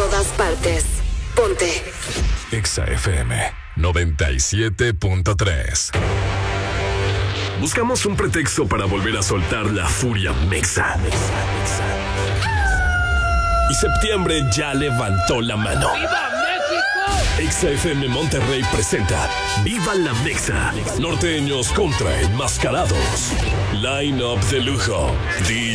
todas partes. Ponte Exa FM 97.3. Buscamos un pretexto para volver a soltar la furia mexa. Y septiembre ya levantó la mano. ¡Viva México! Exa FM Monterrey presenta Viva la Mexa. Norteños contra enmascarados. Line-up de lujo.